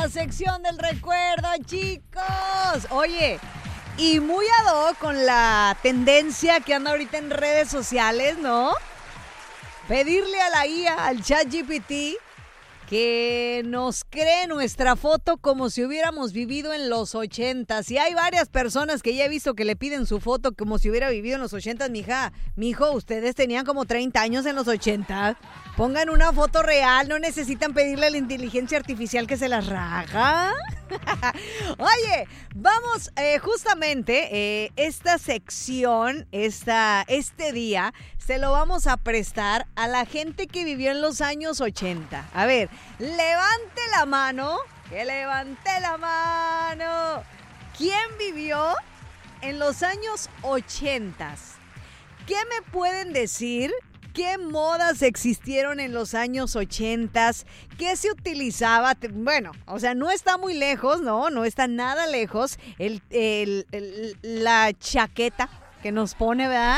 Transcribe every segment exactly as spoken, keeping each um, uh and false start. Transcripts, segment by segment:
la sección del recuerdo, chicos. Oye, y muy ad hoc con la tendencia que anda ahorita en redes sociales, ¿no? Pedirle a la I A, al ChatGPT, que nos cree nuestra foto como si hubiéramos vivido en los ochentas. Y hay varias personas que ya he visto que le piden su foto como si hubiera vivido en los ochentas. Mija, mijo, ustedes tenían como treinta años en los ochentas. Pongan una foto real, no necesitan pedirle a la inteligencia artificial que se las raja. Oye, vamos, eh, justamente eh, esta sección, esta, este día, se lo vamos a prestar a la gente que vivió en los años ochenta. A ver, levante la mano, que levante la mano. ¿Quién vivió en los años ochenta? ¿Qué me pueden decir? ¿Qué modas existieron en los años ochentas? ¿Qué se utilizaba? Bueno, o sea, no está muy lejos, ¿no? No está nada lejos. El, el, el, la chaqueta que nos pone, ¿verdad?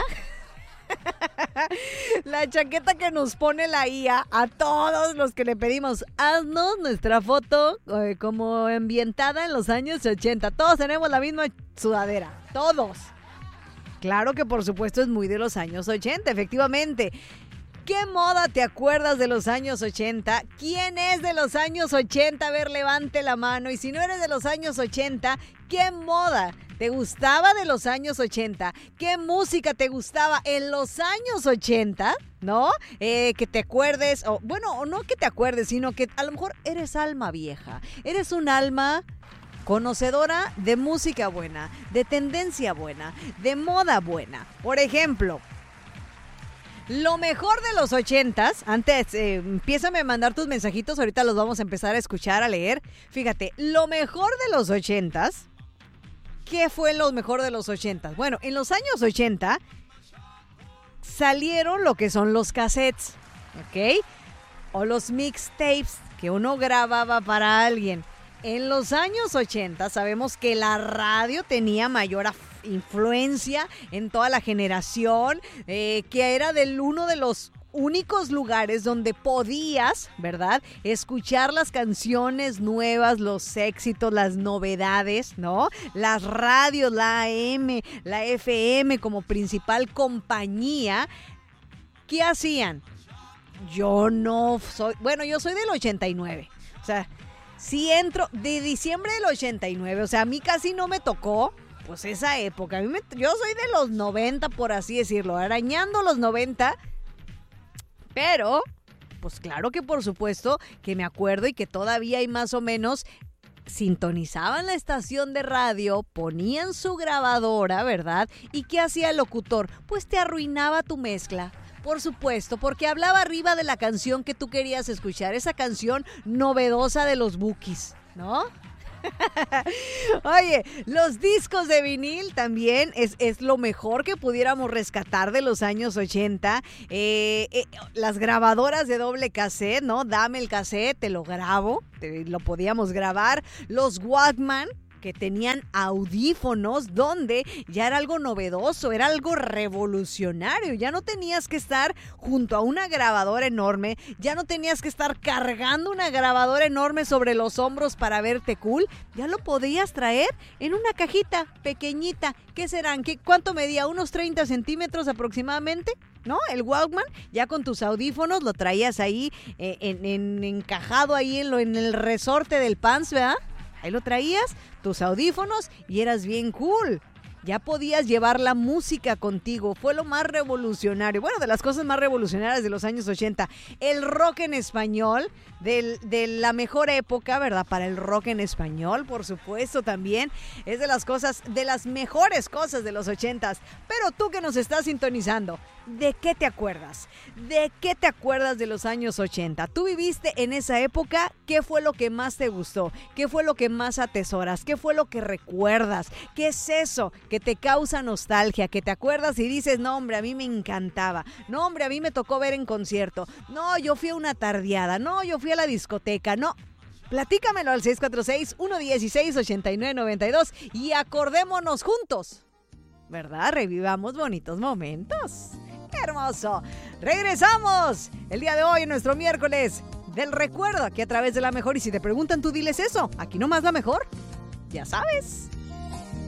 La chaqueta que nos pone la I A a todos los que le pedimos, haznos nuestra foto eh, como ambientada en los años ochenta. Todos tenemos la misma sudadera, todos. Claro que por supuesto es muy de los años ochenta, efectivamente. ¿Qué moda te acuerdas de los años ochenta? ¿Quién es de los años ochenta? A ver, levante la mano. Y si no eres de los años ochenta, ¿qué moda te gustaba de los años ochenta? ¿Qué música te gustaba en los años ochenta? ¿No? Eh, que te acuerdes, o bueno, o no que te acuerdes, sino que a lo mejor eres alma vieja. Eres un alma conocedora de música buena, de tendencia buena, de moda buena. Por ejemplo, lo mejor de los ochentas, antes, eh, empiézame a mandar tus mensajitos, ahorita los vamos a empezar a escuchar, a leer. Fíjate, lo mejor de los ochentas, ¿qué fue lo mejor de los ochentas? Bueno, en los años ochenta salieron lo que son los cassettes, ¿ok? O los mixtapes que uno grababa para alguien. En los años ochenta sabemos que la radio tenía mayor influencia en toda la generación, eh, que era del uno de los únicos lugares donde podías, ¿verdad?, escuchar las canciones nuevas, los éxitos, las novedades, ¿no? Las radios, la A M, la F M como principal compañía. ¿Qué hacían? Yo no soy, bueno, yo soy del ochenta y nueve, o sea, sí entro de diciembre del ochenta y nueve, o sea, a mí casi no me tocó, pues esa época. A mí me, yo soy de los noventa, por así decirlo, arañando los noventa, pero, pues claro que por supuesto que me acuerdo y que todavía hay más o menos sintonizaban la estación de radio, ponían su grabadora, ¿verdad? ¿Y qué hacía el locutor? Pues te arruinaba tu mezcla. Por supuesto, porque hablaba arriba de la canción que tú querías escuchar, esa canción novedosa de los Bukis, ¿no? Oye, los discos de vinil también es, es lo mejor que pudiéramos rescatar de los años ochenta. Eh, eh, las grabadoras de doble cassette, ¿no? Dame el cassette, te lo grabo, te, lo podíamos grabar. Los Walkman, que tenían audífonos, donde ya era algo novedoso, era algo revolucionario. Ya no tenías que estar junto a una grabadora enorme, ya no tenías que estar cargando una grabadora enorme sobre los hombros para verte cool. Ya lo podías traer en una cajita pequeñita. ¿Qué serán? ¿Qué, ¿Cuánto medía? ¿Unos treinta centímetros aproximadamente? ¿No? El Walkman, ya con tus audífonos, lo traías ahí eh, en, en, encajado ahí en, lo, en el resorte del pants, ¿verdad? Ahí lo traías, tus audífonos, y eras bien cool. Ya podías llevar la música contigo. Fue lo más revolucionario. Bueno, de las cosas más revolucionarias de los años ochenta. El rock en español, del, de la mejor época, ¿verdad? Para el rock en español, por supuesto, también. Es de las cosas, de las mejores cosas de los ochentas. Pero tú que nos estás sintonizando, ¿de qué te acuerdas? ¿De qué te acuerdas de los años ochenta? ¿Tú viviste en esa época? ¿Qué fue lo que más te gustó? ¿Qué fue lo que más atesoras? ¿Qué fue lo que recuerdas? ¿Qué es eso que te causa nostalgia? Que te acuerdas y dices, no hombre, a mí me encantaba. No hombre, a mí me tocó ver en concierto. No, yo fui a una tardeada. No, yo fui a la discoteca. No. Platícamelo al seis cuatro seis, uno uno seis, ocho nueve nueve dos y acordémonos juntos, ¿verdad? Revivamos bonitos momentos. ¡Qué hermoso! Regresamos el día de hoy, nuestro miércoles del recuerdo aquí a través de La Mejor. Y si te preguntan, tú diles eso. Aquí nomás La Mejor. Ya sabes.